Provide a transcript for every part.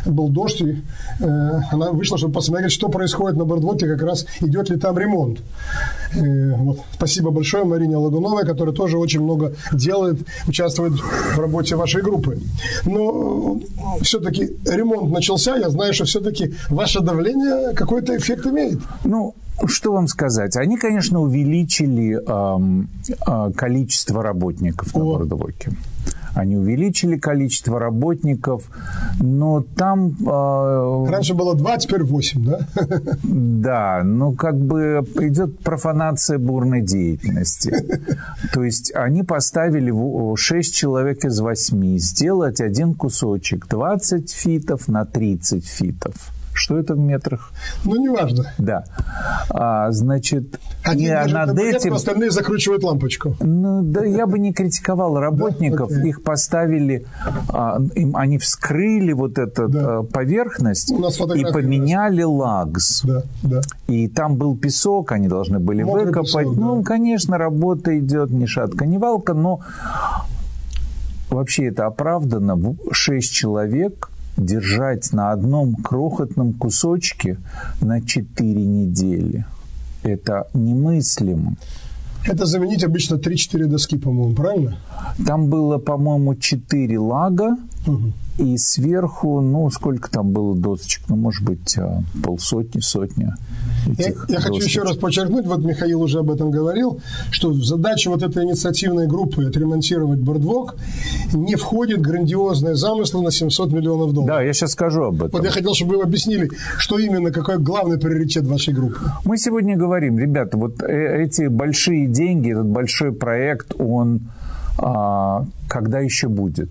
был дождь, и она вышла, чтобы посмотреть, что происходит на Бордвоке, как раз идет ли там ремонт. Вот. Спасибо большое Марине Лагуновой, которая тоже очень много делает, участвует в работе вашей группы. Но все-таки ремонт начался, я знаю, что все-таки ваше давление какой-то эффект имеет. Ну, что вам сказать? Они, конечно, увеличили количество работников на Бордвоке. Они увеличили количество работников, но там... Раньше было 2, теперь 8, да? Да, ну как бы идет профанация бурной деятельности. То есть они поставили 6 человек из 8 сделать один кусочек 20 фитов на 30 фитов. Что это в метрах? Ну, неважно. Да. Значит, они над этим... остальные закручивают лампочку. Ну, да, я бы не критиковал работников. Да, их поставили, они вскрыли вот эту поверхность и поменяли лагс. Да, да. И там был песок, они должны были выкопать. Песок, да. Ну, конечно, работа идет ни шатка, ни валка, но вообще это оправдано. 6 человек держать на одном крохотном кусочке на 4 недели. Это немыслимо. Это заменить обычно 3-4 доски, по-моему, правильно? Там было, по-моему, 4 лага, и сверху, ну, сколько там было досочек? Ну, может быть, сотня этих Я хочу еще раз подчеркнуть, вот Михаил уже об этом говорил, что в задачу вот этой инициативной группы отремонтировать Бордвок не входит грандиозные замыслы на $700 миллионов. Да, я сейчас скажу об этом. Вот я хотел, чтобы вы объяснили, что именно, какой главный приоритет вашей группы. Мы сегодня говорим, ребята, вот эти большие деньги, этот большой проект, он когда еще будет?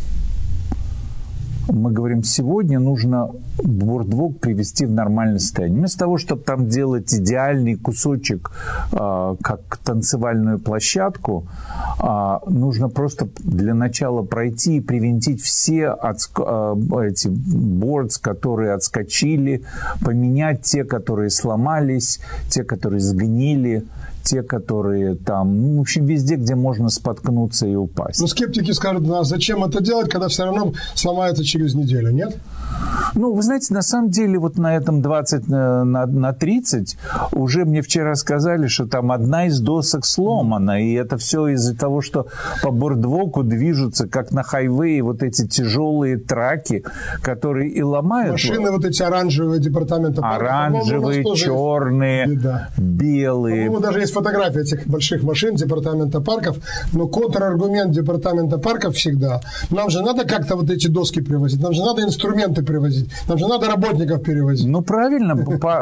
Мы говорим, сегодня нужно Бордвок привести в нормальное состояние. Вместо того, чтобы там делать идеальный кусочек, как танцевальную площадку, нужно просто для начала пройти и привинтить все эти бордс, которые отскочили, поменять те, которые сломались, те, которые сгнили, те, которые там, ну, в общем, везде, где можно споткнуться и упасть. Но скептики скажут, а зачем это делать, когда все равно сломается через неделю, нет? Ну, вы знаете, на самом деле, вот на этом 20 на 30 уже мне вчера сказали, что там одна из досок сломана, и это все из-за того, что по Бордвоку движутся, как на хайвее, вот эти тяжелые траки, которые и ломают... Машины вот эти оранжевые департамента парков. Оранжевые, черные, белые. По-моему, даже есть фотографии этих больших машин департамента парков, но контраргумент департамента парков всегда. Нам же надо как-то вот эти доски привозить, нам же надо инструменты привозить, нам же надо работников перевозить. Ну, правильно.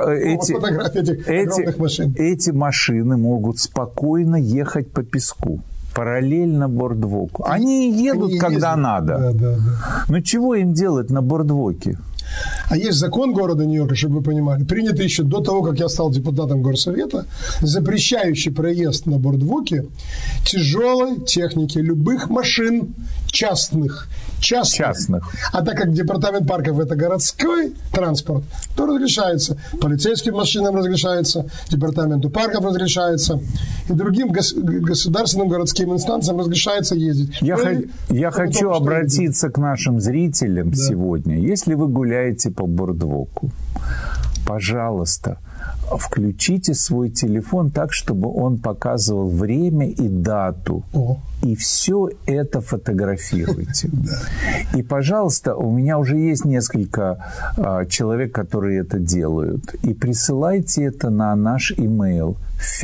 Эти машины могут спокойно ехать по песку. Параллельно Бордвоку. Они едут, когда надо. Да. Но чего им делать на Бордвоке? А есть закон города Нью-Йорка, чтобы вы понимали, принятый еще до того, как я стал депутатом горсовета, запрещающий проезд на Бордвоке тяжелой техники, любых машин частных. А так как департамент парков это городской транспорт, то разрешается. Полицейским машинам разрешается, департаменту парков разрешается, и другим государственным городским инстанциям разрешается ездить. Я хочу обратиться к нашим зрителям сегодня. Если вы гуляете по Бордвоку, пожалуйста, включите свой телефон так, чтобы он показывал время и дату. И все это фотографируйте. И, пожалуйста, у меня уже есть несколько человек, которые это делают. И присылайте это на наш имейл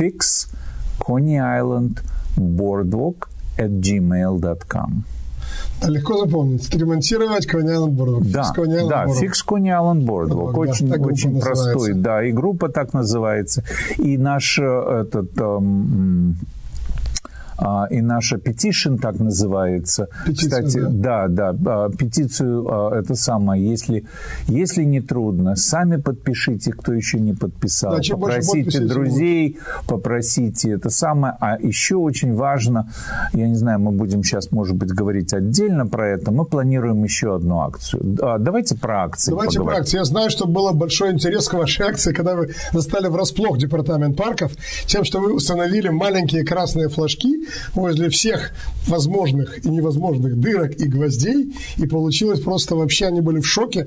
fixconeyislandboardwalk@gmail.com. Легко запомнить. Ремонтировать Coney Island Boardwalk. Да, Fix Coney Island Boardwalk. Очень простой. Да, и группа так называется. И наш и наша petition так называется. Кстати, петицию это самое, если не трудно, сами подпишите, кто еще не подписал. Да, попросите друзей, попросите это самое. А еще очень важно, я не знаю, мы будем сейчас, может быть, говорить отдельно про это, мы планируем еще одну акцию. Давайте про акции поговорим. Про акции. Я знаю, что был большой интерес к вашей акции, когда вы застали врасплох департамент парков тем, что вы установили маленькие красные флажки возле всех возможных и невозможных дырок и гвоздей, и получилось просто вообще, они были в шоке,